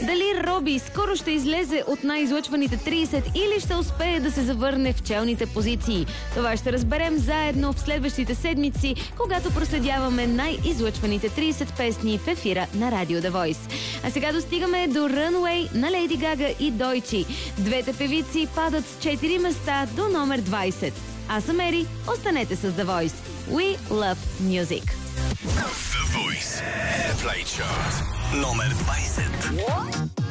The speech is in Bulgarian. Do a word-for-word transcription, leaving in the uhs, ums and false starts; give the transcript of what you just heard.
Дали Роби скоро ще излезе от най-излъчваните трийсет или ще успее да се завърне в челните позиции? Това ще разберем заедно в следващите седмици, когато проследяваме най-излъчваните трийсет песни в ефира на Радио The Voice. А сега достигаме до Runway на Лейди Гага и Дойчи. Двете певици падат с четири места до номер двайсет. Аз съм Ери, останете с The Voice. We love music. The Voice Airplay Chart номер двайсет.